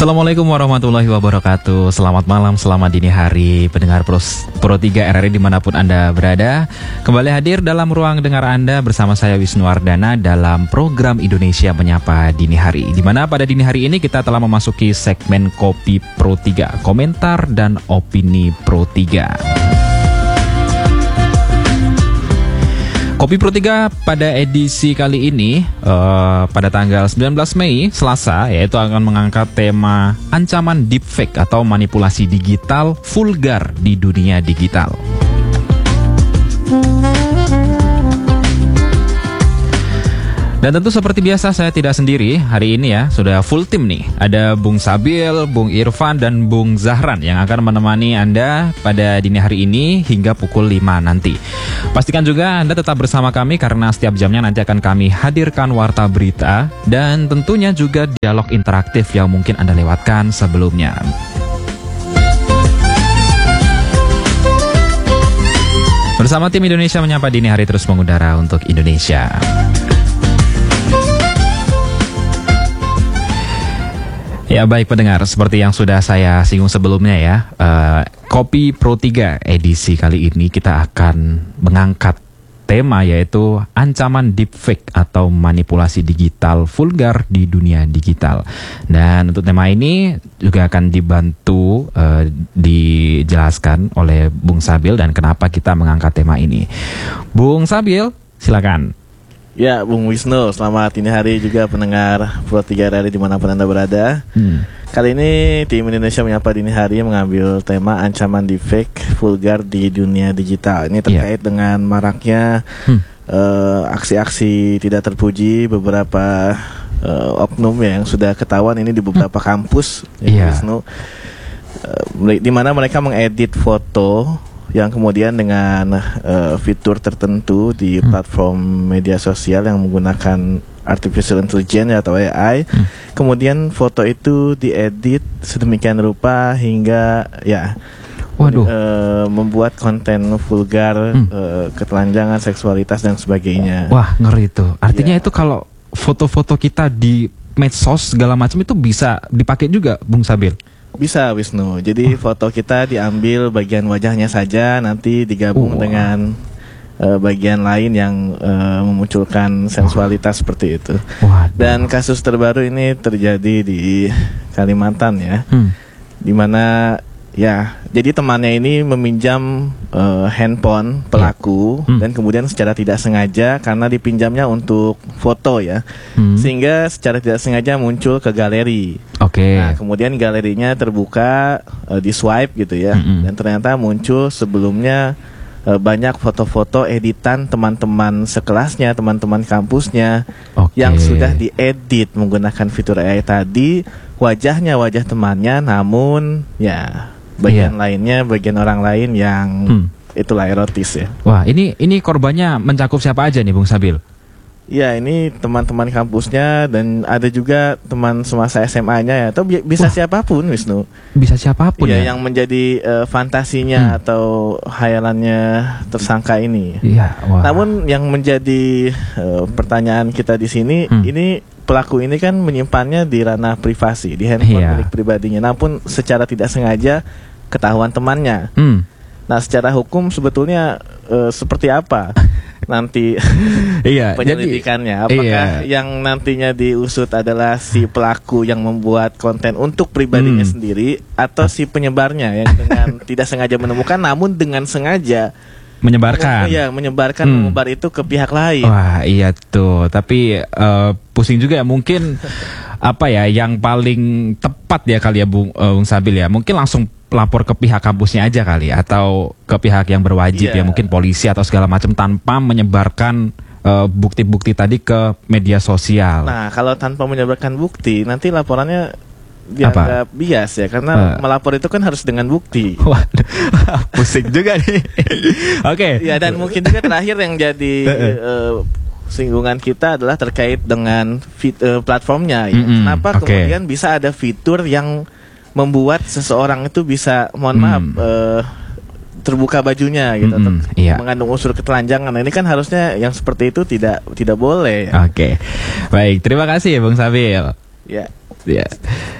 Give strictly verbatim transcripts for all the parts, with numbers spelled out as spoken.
Assalamualaikum warahmatullahi wabarakatuh. Selamat malam, selamat dini hari pendengar Pros, Pro tiga R R I dimanapun Anda berada. Kembali hadir dalam ruang dengar Anda bersama saya Wisnu Ardana dalam program Indonesia Menyapa Dini Hari, di mana pada dini hari ini kita telah memasuki segmen Kopi Pro tiga, komentar dan opini Pro tiga. Kopi Pro tiga pada edisi kali ini uh, pada tanggal sembilan belas Mei Selasa, yaitu akan mengangkat tema ancaman deepfake atau manipulasi digital vulgar di dunia digital. Dan tentu seperti biasa saya tidak sendiri hari ini ya, sudah full tim nih. Ada Bung Sabil, Bung Irfan, dan Bung Zahran yang akan menemani Anda pada dini hari ini hingga pukul lima nanti. Pastikan juga Anda tetap bersama kami karena setiap jamnya nanti akan kami hadirkan warta berita dan tentunya juga dialog interaktif yang mungkin Anda lewatkan sebelumnya. Bersama tim Indonesia Menyapa Dini Hari terus mengudara untuk Indonesia. Ya baik pendengar, seperti yang sudah saya singgung sebelumnya ya, uh, Kopi Pro tiga edisi kali ini kita akan mengangkat tema yaitu ancaman deepfake atau manipulasi digital vulgar di dunia digital. Dan untuk tema ini juga akan dibantu uh, dijelaskan oleh Bung Sabil dan kenapa kita mengangkat tema ini. Bung Sabil, silakan. Ya, Bung Wisnu, selamat dini hari juga pendengar Pro tiga R R I dimanapun Anda berada. Hmm. Kali ini tim Indonesia Menyapa Dini Hari mengambil tema ancaman deepfake vulgar di dunia digital. Ini terkait yeah. dengan maraknya hmm. uh, aksi-aksi tidak terpuji beberapa uh, oknum ya, yang sudah ketahuan ini di beberapa hmm. kampus, ya, yeah. Wisnu, uh, di mana mereka mengedit foto yang kemudian dengan uh, fitur tertentu di hmm. platform media sosial yang menggunakan artificial intelligence atau A I, hmm. kemudian foto itu diedit sedemikian rupa hingga ya Waduh. Uh, membuat konten vulgar, hmm. uh, ketelanjangan, seksualitas dan sebagainya. Wah, ngeri itu. Artinya ya. Itu kalau foto-foto kita di medsos segala macam itu bisa dipakai juga, Bung Sabil? Bisa, Wisnu. Jadi foto kita diambil bagian wajahnya saja, nanti digabung oh. dengan uh, bagian lain yang uh, memunculkan sensualitas oh. seperti itu. Waduh. Dan kasus terbaru ini terjadi di Kalimantan ya, hmm. dimana ya, jadi temannya ini meminjam uh, handphone pelaku hmm. dan kemudian secara tidak sengaja karena dipinjamnya untuk foto ya, hmm. sehingga secara tidak sengaja muncul ke galeri. Oke. Okay. Nah, kemudian galerinya terbuka, uh, di swipe gitu ya, hmm. dan ternyata muncul sebelumnya uh, banyak foto-foto editan teman-teman sekelasnya, teman-teman kampusnya, okay. yang sudah diedit menggunakan fitur A I tadi, wajahnya wajah temannya, namun ya bagian iya. lainnya, bagian orang lain yang hmm. itulah erotis ya. Wah, ini ini korbannya mencakup siapa aja nih, Bung Sabil? Ya, ini teman-teman kampusnya dan ada juga teman semasa S M A-nya ya, atau bi- bisa Wah. siapapun, Wisnu. Bisa siapapun ya, ya? Yang menjadi uh, fantasinya hmm. atau hayalannya tersangka ini. Iya. Wah. Namun yang menjadi uh, pertanyaan kita di sini, hmm. ini pelaku ini kan menyimpannya di ranah privasi, di handphone yeah. milik pribadinya. Namun secara tidak sengaja ketahuan temannya. Hmm. Nah, secara hukum sebetulnya uh, seperti apa nanti iya, penyelidikannya? Apakah iya. yang nantinya diusut adalah si pelaku yang membuat konten untuk pribadinya hmm. sendiri, atau si penyebarnya yang dengan tidak sengaja menemukan, namun dengan sengaja menyebarkan, ya menyebarkan, hmm. menyebar itu ke pihak lain. Wah, iya tuh. Tapi uh, pusing juga ya, mungkin apa ya yang paling tepat ya kali ya, Bung, uh, Bung Sabil ya. Mungkin langsung lapor ke pihak kampusnya aja kali, atau ke pihak yang berwajib yeah. ya, mungkin polisi atau segala macam, tanpa menyebarkan uh, bukti-bukti tadi ke media sosial. Nah, kalau tanpa menyebarkan bukti, nanti laporannya dianggap bias ya, karena uh. melapor itu kan harus dengan bukti. Waduh, pusing juga nih. Oke. Okay. Ya, dan mungkin juga terakhir yang jadi uh, singgungan kita adalah terkait dengan fit, uh, platformnya. Ya. Mm-hmm. Kenapa okay. kemudian bisa ada fitur yang membuat seseorang itu bisa, mohon mm. maaf, uh, terbuka bajunya gitu, mm-hmm, iya. mengandung unsur ketelanjangan. Nah, ini kan harusnya yang seperti itu tidak tidak boleh. Ya. Oke, okay. Baik, terima kasih Bung Sabil. Ya. Ya.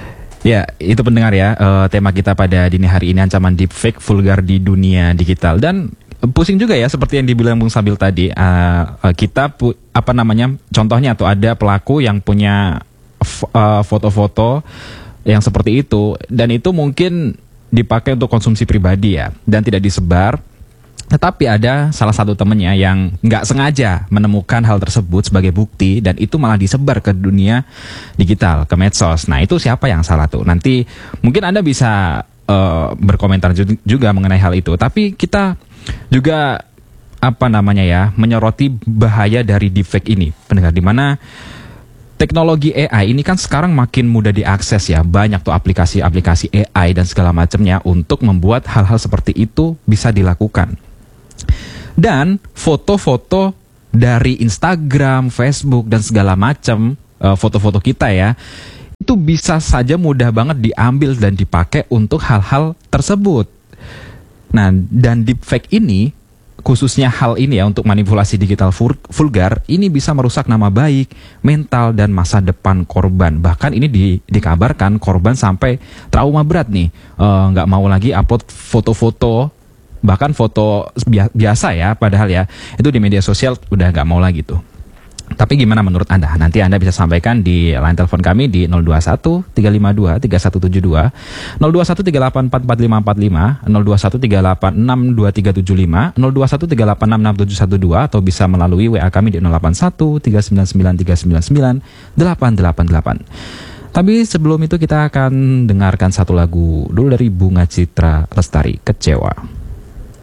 Ya, itu pendengar ya, uh, tema kita pada dini hari ini ancaman deepfake vulgar di dunia digital. Dan pusing juga ya, seperti yang dibilang Bung Sabil tadi, uh, uh, kita pu- apa namanya, contohnya tuh ada pelaku yang punya f- uh, foto-foto yang seperti itu, dan itu mungkin dipakai untuk konsumsi pribadi ya, dan tidak disebar. Tetapi ada salah satu temennya yang nggak sengaja menemukan hal tersebut sebagai bukti, dan itu malah disebar ke dunia digital, ke medsos. Nah, itu siapa yang salah tuh? Nanti mungkin Anda bisa uh, berkomentar juga mengenai hal itu. Tapi kita juga apa namanya ya, menyoroti bahaya dari deepfake ini, pendengar, di mana teknologi A I ini kan sekarang makin mudah diakses ya. Banyak tuh aplikasi-aplikasi A I dan segala macamnya untuk membuat hal-hal seperti itu bisa dilakukan. Dan foto-foto dari Instagram, Facebook, dan segala macam, uh, foto-foto kita ya, itu bisa saja mudah banget diambil dan dipakai untuk hal-hal tersebut. Nah, dan deepfake ini, khususnya hal ini ya, untuk manipulasi digital vulgar, ini bisa merusak nama baik, mental, dan masa depan korban. Bahkan ini di, dikabarkan korban sampai trauma berat nih, uh, nggak mau lagi upload foto-foto, bahkan foto biasa ya, padahal ya itu di media sosial udah nggak mau lagi tuh. Tapi gimana menurut Anda? Nanti Anda bisa sampaikan di line telepon kami di nol dua satu tiga lima dua tiga satu tujuh dua, nol dua satu tiga delapan empat empat lima empat lima, nol dua satu tiga delapan enam dua tiga tujuh lima, nol dua satu tiga delapan enam enam tujuh satu dua, atau bisa melalui W A kami di nol delapan satu tiga sembilan sembilan tiga sembilan sembilan delapan delapan delapan. Tapi sebelum itu kita akan dengarkan satu lagu dulu dari Bunga Citra Lestari, Kecewa.